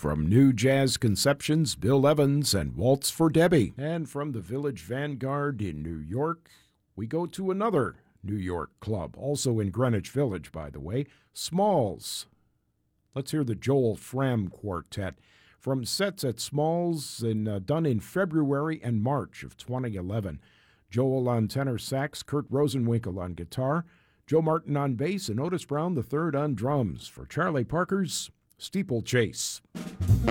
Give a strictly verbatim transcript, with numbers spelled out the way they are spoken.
From New Jazz Conceptions, Bill Evans and Waltz for Debbie. And from the Village Vanguard in New York, we go to another New York club, also in Greenwich Village, by the way, Smalls. Let's hear the Joel Frehm Quartet from sets at Smalls in, uh, done in February and March of twenty eleven. Joel on tenor sax, Kurt Rosenwinkel on guitar, Joe Martin on bass, and Otis Brown the third on drums for Charlie Parker's Steeplechase.